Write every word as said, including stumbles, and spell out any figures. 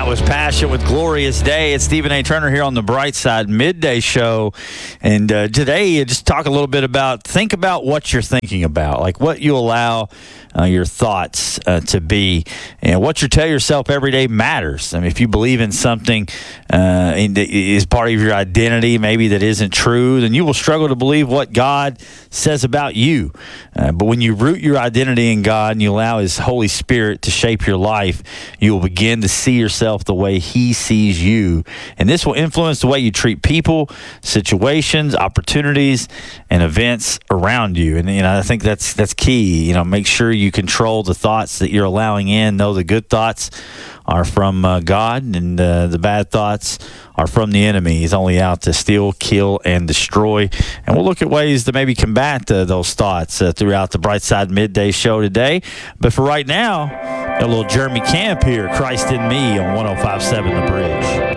was Passion with Glorious Day. It's Stephen A. Turner here on the Bright Side Midday Show. And uh, today, just talk a little bit about, think about what you're thinking about, like what you allow uh, your thoughts uh, to be. And what you tell yourself every day matters. I mean, if you believe in something uh, is part of your identity, maybe that isn't true, then you will struggle to believe what God says about you. Uh, but when you root your identity in God and you allow His Holy Spirit to shape your life, you will begin to see yourself the way He sees you. And this will influence the way you treat people, situations, opportunities, and events around you. And, you know, I think that's that's key. You know, make sure you control the thoughts that you're allowing in. Know the good thoughts are from uh, God, and uh, the bad thoughts are from the enemy. He's only out to steal, kill, and destroy. And we'll look at ways to maybe combat uh, those thoughts uh, throughout the Bright Side Midday Show today. But for right now, a little Jeremy Camp here, Christ in Me on one oh five point seven The Bridge.